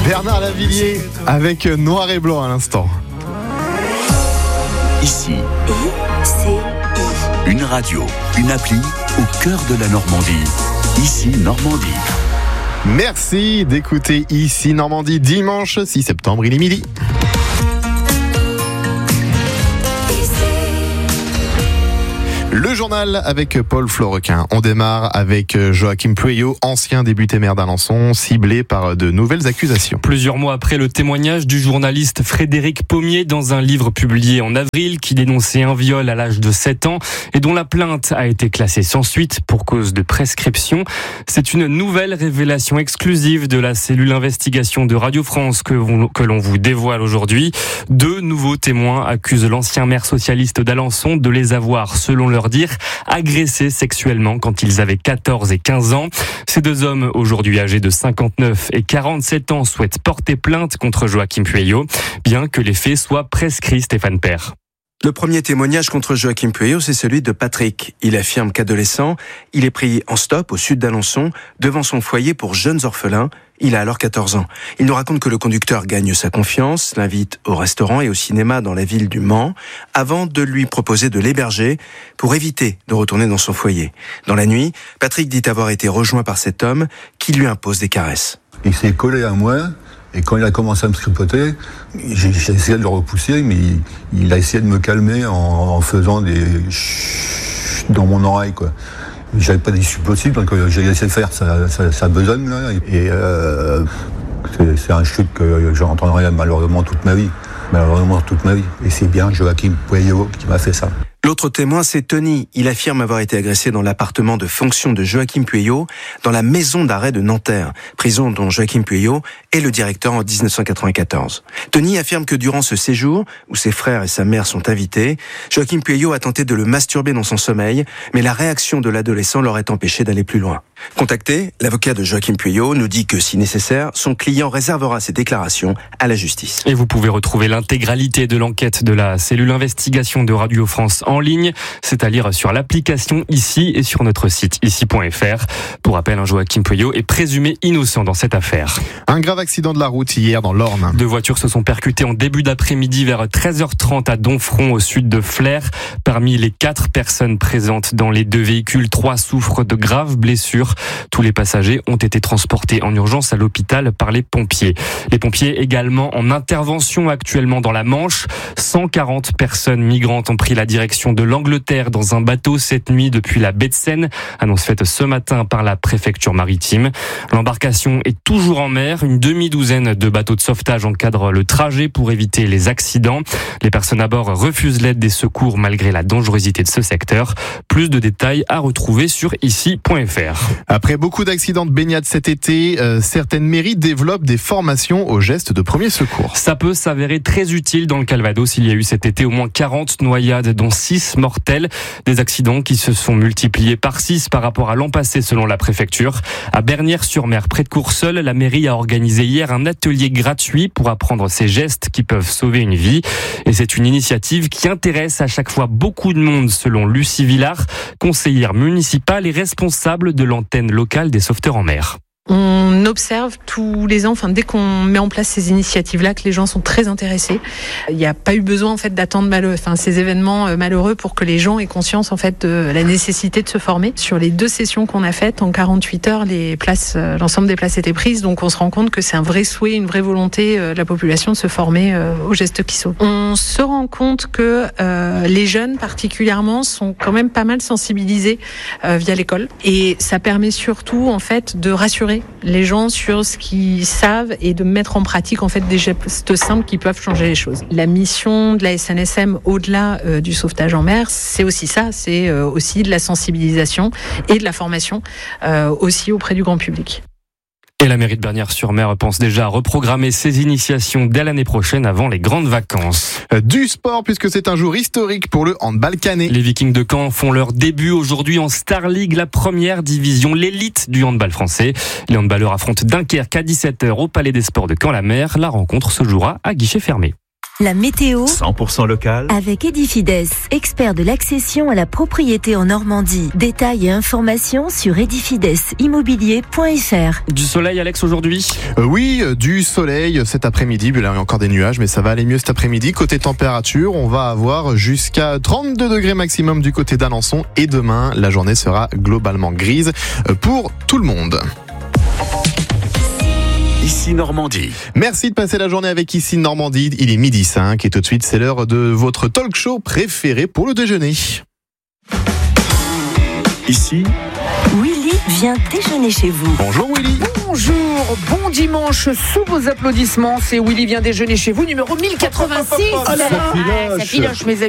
Bernard Lavilliers avec Noir et Blanc à l'instant. Ici, une radio, une appli au cœur de la Normandie. Ici, Normandie. Merci d'écouter Ici Normandie, dimanche 6 septembre, il est midi. Le journal avec Paul Florequin. On démarre avec Joachim Pueyo, ancien député maire d'Alençon, ciblé par de nouvelles accusations. Plusieurs mois après le témoignage du journaliste Frédéric Pommier dans un livre publié en avril qui dénonçait un viol à l'âge de 7 ans et dont la plainte a été classée sans suite pour cause de prescription. C'est une nouvelle révélation exclusive de la cellule investigation de Radio France que l'on vous dévoile aujourd'hui. 2 nouveaux témoins accusent l'ancien maire socialiste d'Alençon de les avoir, selon leur dire, agressés sexuellement quand ils avaient 14 et 15 ans. Ces 2 hommes, aujourd'hui âgés de 59 et 47 ans, souhaitent porter plainte contre Joachim Pueyo, bien que les faits soient prescrits, Stéphane Père. Le premier témoignage contre Joachim Pueyo, c'est celui de Patrick. Il affirme qu'adolescent, il est pris en stop au sud d'Alençon, devant son foyer pour jeunes orphelins. Il a alors 14 ans. Il nous raconte que le conducteur gagne sa confiance, l'invite au restaurant et au cinéma dans la ville du Mans, avant de lui proposer de l'héberger pour éviter de retourner dans son foyer. Dans la nuit, Patrick dit avoir été rejoint par cet homme qui lui impose des caresses. Il s'est collé à moi. Et quand il a commencé à me tripoter, j'ai essayé de le repousser, mais il a essayé de me calmer en faisant des chut dans mon oreille, quoi. J'avais pas d'issue possible, donc j'ai laissé faire sa besogne, là. Et c'est un chute que j'entendrai malheureusement toute ma vie. Et c'est bien Joachim Pueyo qui m'a fait ça. L'autre témoin, c'est Tony. Il affirme avoir été agressé dans l'appartement de fonction de Joachim Pueyo, dans la maison d'arrêt de Nanterre, prison dont Joachim Pueyo est le directeur en 1994. Tony affirme que durant ce séjour, où ses frères et sa mère sont invités, Joachim Pueyo a tenté de le masturber dans son sommeil, mais la réaction de l'adolescent l'aurait empêché d'aller plus loin. Contacté, l'avocat de Joachim Pueyo nous dit que, si nécessaire, son client réservera ses déclarations à la justice. Et vous pouvez retrouver l'intégralité de l'enquête de la cellule investigation de Radio France en ligne. C'est à lire sur l'application Ici et sur notre site ici.fr. Pour rappel, Joachim Pueyo est présumé innocent dans cette affaire. Un grave accident de la route hier dans l'Orne. 2 voitures se sont percutées en début d'après-midi vers 13h30 à Domfront, au sud de Flers. Parmi les 4 personnes présentes dans les 2 véhicules, 3 souffrent de graves blessures. Tous les passagers ont été transportés en urgence à l'hôpital par les pompiers. Les pompiers également en intervention actuellement dans la Manche. 140 personnes migrantes ont pris la direction de l'Angleterre dans un bateau cette nuit depuis la baie de Seine. Annonce faite ce matin par la préfecture maritime. L'embarcation est toujours en mer. Une demi-douzaine de bateaux de sauvetage encadrent le trajet pour éviter les accidents. Les personnes à bord refusent l'aide des secours malgré la dangerosité de ce secteur. Plus de détails à retrouver sur ici.fr. Après beaucoup d'accidents de baignade cet été, certaines mairies développent des formations aux gestes de premier secours. Ça peut s'avérer très utile dans le Calvados. Il y a eu cet été au moins 40 noyades, dont 6 mortelles. Des accidents qui se sont multipliés par 6 par rapport à l'an passé selon la préfecture. À Bernières-sur-Mer, près de Courseulles, la mairie a organisé hier un atelier gratuit pour apprendre ces gestes qui peuvent sauver une vie. Et c'est une initiative qui intéresse à chaque fois beaucoup de monde selon Lucie Villard, conseillère municipale et responsable de l'antenne locale des sauveteurs en mer. On observe tous les ans, dès qu'on met en place ces initiatives-là, que les gens sont très intéressés. Il n'y a pas eu besoin en fait d'attendre ces événements malheureux pour que les gens aient conscience en fait de la nécessité de se former. Sur les 2 sessions qu'on a faites en 48 heures, l'ensemble des places étaient prises, donc on se rend compte que c'est un vrai souhait, une vraie volonté de la population de se former aux gestes qui sauvent. On se rend compte que les jeunes particulièrement sont quand même pas mal sensibilisés via l'école, et ça permet surtout en fait de rassurer les gens sur ce qu'ils savent et de mettre en pratique en fait des gestes simples qui peuvent changer les choses. La mission de la SNSM au-delà du sauvetage en mer, c'est aussi ça, c'est aussi de la sensibilisation et de la formation aussi auprès du grand public. Et la mairie de Bernières-sur-Mer pense déjà à reprogrammer ses initiations dès l'année prochaine avant les grandes vacances. Du sport, puisque c'est un jour historique pour le handball canet. Les Vikings de Caen font leur début aujourd'hui en Star League, la première division, l'élite du handball français. Les handballeurs affrontent Dunkerque à 17h au Palais des Sports de Caen-la-Mer. La rencontre se jouera à guichet fermé. La météo 100% local. avec Edifides, expert de l'accession à la propriété en Normandie. Détails et informations sur edifidesimmobilier.fr. Du soleil, Alex, aujourd'hui? Oui, du soleil cet après-midi. Là, il y a encore des nuages, mais ça va aller mieux cet après-midi. Côté température, on va avoir jusqu'à 32 degrés maximum du côté d'Alençon. Et demain, la journée sera globalement grise pour tout le monde. Ici Normandie. Merci de passer la journée avec Ici Normandie. Il est 12h05 et tout de suite, c'est l'heure de votre talk show préféré pour le déjeuner. Ici, Willy vient déjeuner chez vous. Bonjour Willy. Bonjour, bon dimanche, sous vos applaudissements, c'est Willy vient déjeuner chez vous, numéro 1086. Ça filoche. Ça filoche, mes amis.